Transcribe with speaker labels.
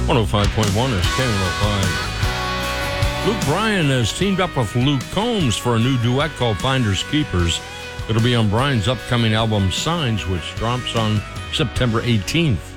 Speaker 1: 105.1 is K105. Luke Bryan has teamed up with Luke Combs for a new duet called Finders Keepers. It'll be on Bryan's upcoming album Signs, which drops on September 18th.